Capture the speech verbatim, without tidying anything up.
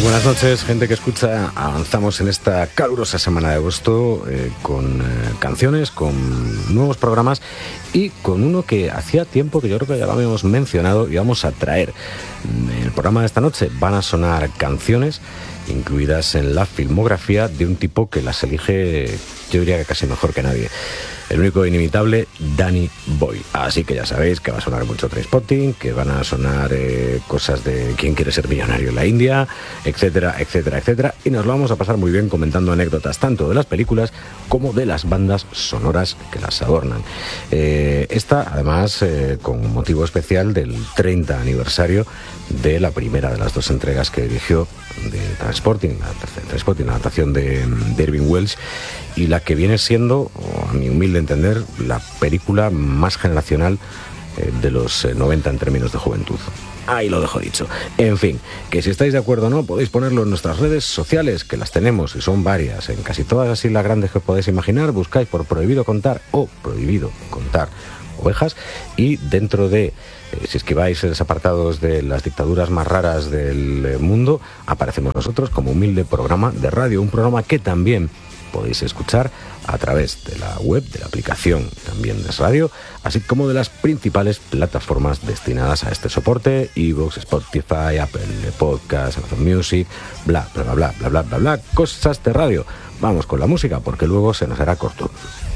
Buenas noches, gente que escucha. Avanzamos en esta calurosa semana de agosto eh, con eh, canciones, con nuevos programas y con uno que hacía tiempo que yo creo que ya lo habíamos mencionado y vamos a traer. En el programa de esta noche van a sonar canciones incluidas en la filmografía de un tipo que las elige, yo diría que casi mejor que nadie. El único e inimitable Danny Boy. Así que ya sabéis que va a sonar mucho Trainspotting, que van a sonar eh, cosas de quién quiere ser millonario en la India, etcétera, etcétera, etcétera. Y nos lo vamos a pasar muy bien comentando anécdotas tanto de las películas como de las bandas sonoras que las adornan. Eh, esta, además, eh, con motivo especial del treinta aniversario de la primera de las dos entregas que dirigió de Trainspotting, la tercera Trainspotting, la adaptación de, de Irving Welsh, y la que viene siendo, a mi humilde entender, la película más generacional eh, de los eh, noventa en términos de juventud. Ahí lo dejo dicho. En fin, que si estáis de acuerdo o no, podéis ponerlo en nuestras redes sociales, que las tenemos y son varias, en casi todas así las grandes que podéis imaginar. Buscáis por Prohibido Contar o Prohibido Contar Ovejas, y dentro de, eh, si esquiváis los apartados de las dictaduras más raras del eh, mundo, aparecemos nosotros como humilde programa de radio, un programa que también podéis escuchar a través de la web, de la aplicación también de radio, así como de las principales plataformas destinadas a este soporte: iVoox, Spotify, Apple Podcasts, Amazon Music, bla, bla, bla, bla, bla, bla, bla, bla, cosas de radio. Vamos con la música porque luego se nos hará corto.